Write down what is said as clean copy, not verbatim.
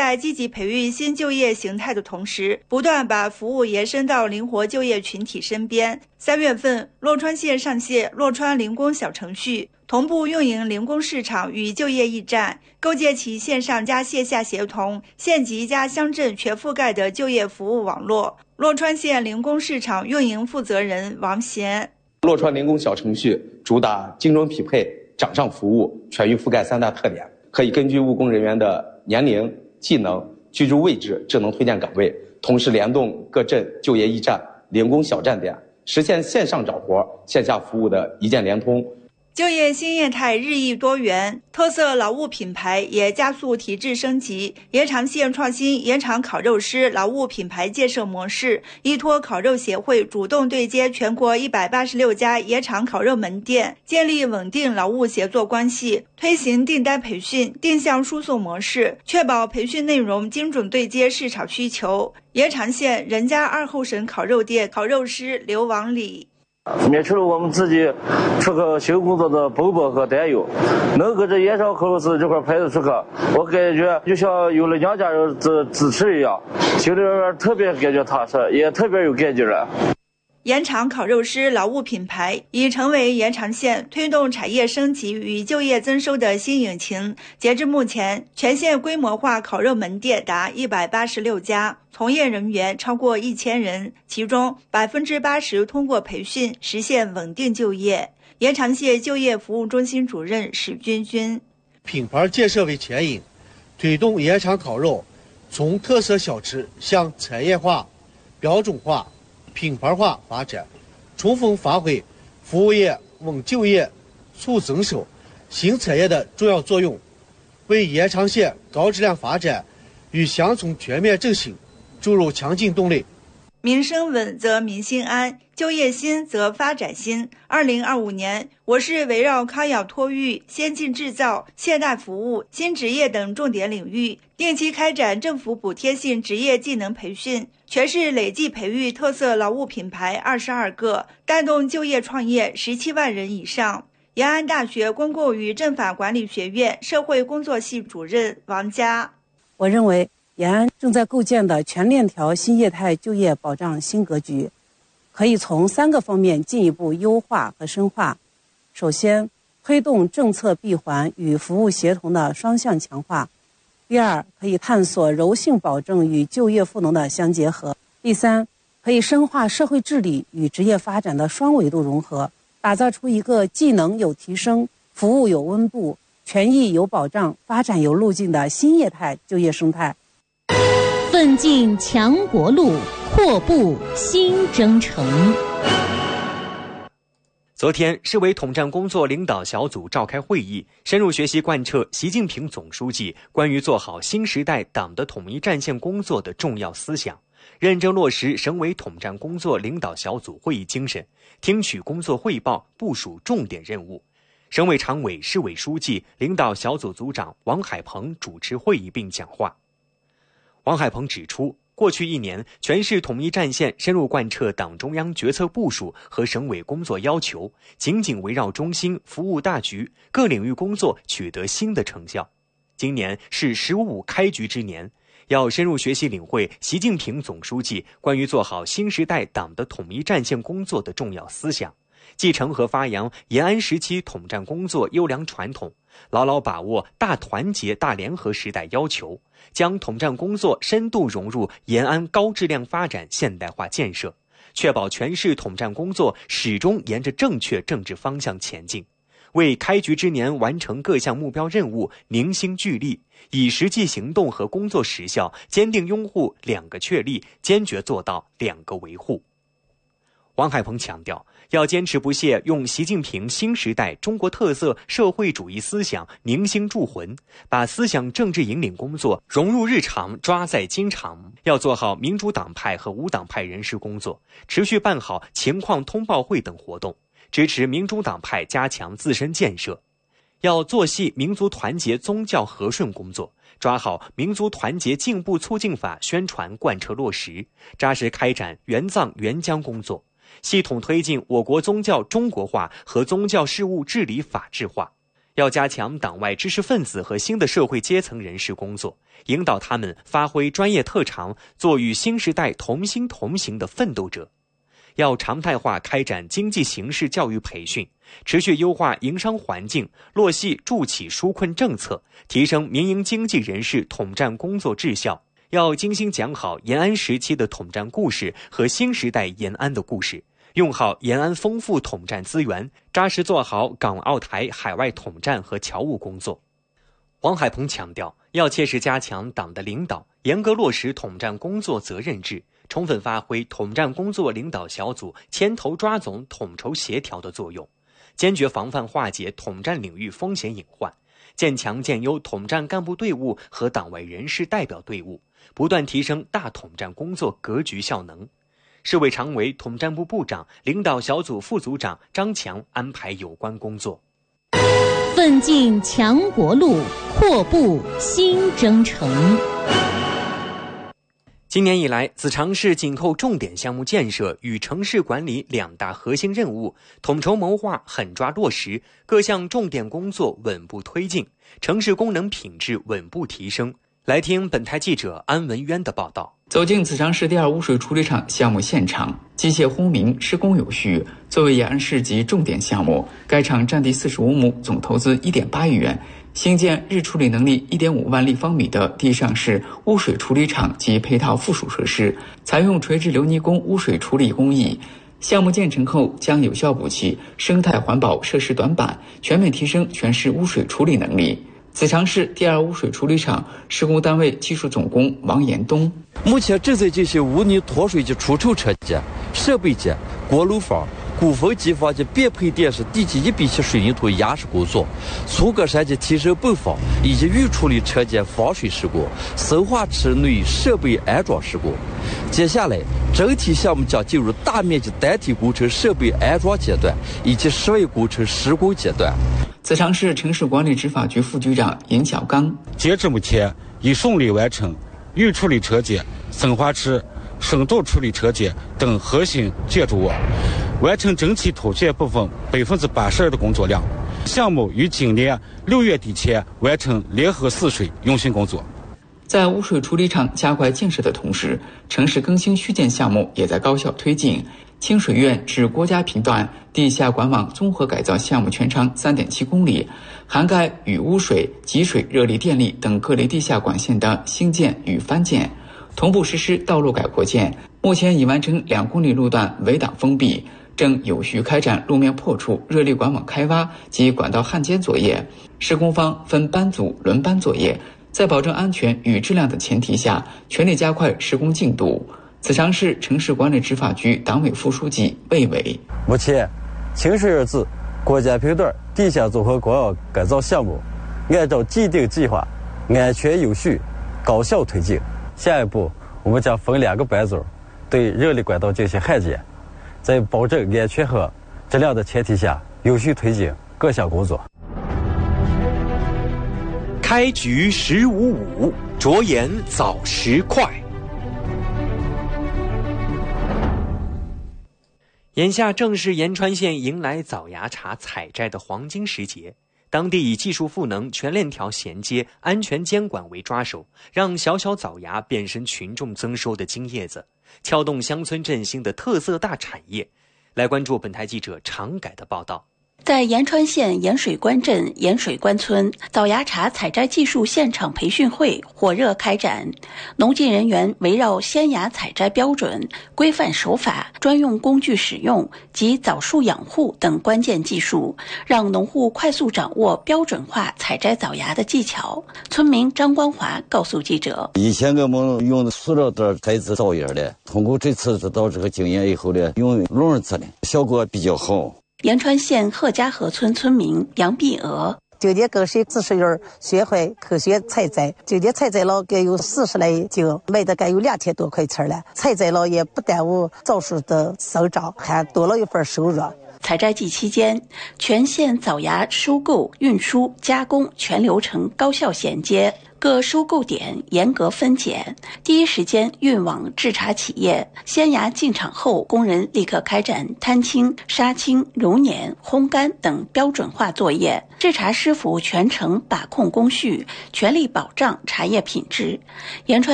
在积极培育新就业形态的同时，不断把服务延伸到灵活就业群体身边。3月份，洛川县上线洛川零工小程序，同步运营零工市场与就业驿站，构建起线上加线下协同、县级加乡镇全覆盖的就业服务网络。洛川县零工市场运营负责人王贤： 洛川零工小程序主打精准匹配、掌上服务，全域覆盖3大特点，可以根据务工人员的年龄、技能、居住位置智能推荐岗位，同时联动各镇就业驿站、零工小站点，实现线上找活、线下服务的一键联通。 就业新业态日益多元，特色劳务品牌也加速提质升级。延长县创新延长烤肉师劳务品牌建设模式，依托烤肉协会主动对接全国186家延长烤肉门店，建立稳定劳务协作关系，推行订单培训、定向输送模式，确保培训内容精准对接市场需求。延长县任家2后省烤肉店烤肉师刘王礼： 灭去了我们自己出口修工作的包袱和担忧，能跟这延长烤肉师这块派出所，我感觉就像有了娘家人支持一样，心里边特别感觉踏实，也特别有干劲了。 延长烤肉师劳务品牌已成为延长县推动产业升级与就业增收的新引擎。截至目前，全县规模化烤肉门店达186家，从业人员超过1000人，其中80%通过培训实现稳定就业。延长县就业服务中心主任史军军： 品牌建设为牵引，推动延长烤肉从特色小吃向产业化、标准化、品牌化发展，充分发挥服务业稳就业、促增收新产业的重要作用，为延长县高质量发展与乡村全面振兴注入强劲动力。 民生稳则民心安，就业新则发展新。2025年，我市围绕康养托育、先进制造、现代服务、新职业等重点领域，定期开展政府补贴性职业技能培训，全市累计培育特色劳务品牌22个，带动就业创业17万人以上。延安大学公共与政法管理学院社会工作系主任王佳： 我认为延安正在构建的全链条新业态就业保障新格局，可以从3个方面进一步优化和深化。首先，推动政策闭环与服务协同的双向强化；第二，可以探索柔性保证与就业赋能的相结合；第三，可以深化社会治理与职业发展的双维度融合，打造出一个技能有提升、服务有温度、权益有保障、发展有路径的新业态就业生态。 奋进强国路，阔步新征程。 昨天，市委统战工作领导小组召开会议，深入学习贯彻习近平总书记关于做好新时代党的统一战线工作的重要思想，认真落实省委统战工作领导小组会议精神，听取工作汇报，部署重点任务。省委常委、市委书记、领导小组组长王海鹏主持会议并讲话。王海鹏指出，过去1年，全市统一战线深入贯彻党中央决策部署和省委工作要求，紧紧围绕中心，服务大局，各领域工作取得新的成效。今年是“15开局”之年，要深入学习领会习近平总书记关于做好新时代党的统一战线工作的重要思想，继承和发扬延安时期统战工作优良传统，牢牢把握大团结大联合时代要求，将统战工作深度融入延安高质量发展现代化建设，确保全市统战工作始终沿着正确政治方向前进，为开局之年完成各项目标任务凝心聚力，以实际行动和工作实效坚定拥护2个确立，坚决做到2个维护。王海鹏强调，要坚持不懈用习近平新时代中国特色社会主义思想凝心铸魂，把思想政治引领工作融入日常，抓在经常。要做好民主党派和无党派人士工作，持续办好情况通报会等活动，支持民主党派加强自身建设。要做细民族团结宗教和顺工作，抓好民族团结进步促进法宣传贯彻落实，扎实开展援藏援疆工作，系统推进我国宗教中国化和宗教事务治理法治化。 要加强党外知识分子和新的社会阶层人士工作，引导他们发挥专业特长，做与新时代同心同行的奋斗者。要常态化开展经济形势教育培训，持续优化营商环境，落细助企纾困政策，提升民营经济人士统战工作质效。要精心讲好延安时期的统战故事和新时代延安的故事，用好延安丰富统战资源，扎实做好港澳台海外统战和侨务工作。王海鹏强调，要切实加强党的领导，严格落实统战工作责任制，充分发挥统战工作领导小组牵头抓总、统筹协调的作用，坚决防范化解统战领域风险隐患，建强建优统战干部队伍和党外人士代表队伍，不断提升大统战工作格局效能。市委常委、统战部部长、领导小组副组长张强安排有关工作。 奋进强国路，阔步新征程。 今年以来，子长市紧扣重点项目建设与城市管理两大核心任务，统筹谋划，狠抓落实，各项重点工作稳步推进，城市功能品质稳步提升。来听本台记者安文渊的报道。 走进子长市第二污水处理厂项目现场，机械轰鸣，施工有序。作为延安市级重点项目，该厂占地45亩，总投资1.8亿元，兴建日处理能力1.5万立方米的地上式污水处理厂及配套附属设施，采用垂直流泥工污水处理工艺。项目建成后，将有效补齐生态环保设施短板，全面提升全市污水处理能力。子长市第二污水处理厂施工单位技术总工王延东， 目前正在进行污泥脱水及除臭车间、设备间、锅炉房、鼓风机房及变配电式地基1:7水泥土压实工作，粗格山及提升泵房以及预处理车间防水施工，深化池内设备安装施工。接下来，整体项目将进入大面积单体工程设备安装阶段以及室外工程施工阶段。 子长市城市管理执法局副局长尹小刚， 截至目前，已顺利完成预处理车间、深化池、深度处理车间等核心建筑物，完成整体土建部分82%的工作量。项目于今年6月底前完成联合泗水用心工作。 在污水处理厂加快建设的同时，城市更新续建项目也在高效推进。清水院至国家频段地下管网综合改造项目全长3.7公里，涵盖与污水、集水、热力电力等各类地下管线的兴建与翻建，同步实施道路改扩建。目前已完成2公里路段围挡封闭，正有序开展路面破除、热力管网开挖及管道焊接作业。施工方分班组轮班作业，在保证安全与质量的前提下，全力加快施工进度。子长市城市管理执法局党委副书记魏伟， 目前清水院子国家频段地下综合管网改造项目按照既定计划安全有序高效推进。下一步我们将分2个班组对热力管道进行焊接，在保证安全和质量的前提下有序推进各项工作。 开局10:55，着眼早时快。眼下正是延川县迎来早芽茶采摘的黄金时节，当地以技术赋能、全链条衔接、安全监管为抓手，让小小早芽变身群众增收的金叶子，撬动乡村振兴的特色大产业。来关注本台记者常改的报道。 在延川县盐水关镇盐水关村，早芽茶采摘技术现场培训会火热开展。农技人员围绕鲜芽采摘标准、规范手法、专用工具使用及枣树养护等关键技术，让农户快速掌握标准化采摘枣芽的技巧。村民张光华告诉记者：“ 以前我们用的塑料袋摘制枣叶的，通过这次得到这个经验以后呢，用笼儿制的效果比较好。” 延川县贺家河村村民杨碧娥， 今年跟谁支持员学会科学采摘，今年采摘了该有40来斤，卖的该有2000多块钱了。采摘了也不耽误枣树的生长，还多了一份收入。 采摘季期间，全县枣芽收购、运输、加工全流程高效衔接， 各收购点严格分拣，第一时间运往制茶企业。鲜芽进场后，工人立刻开展摊青、杀青、揉捻、烘干等标准化作业。制茶师傅全程把控工序，全力保障茶叶品质。延川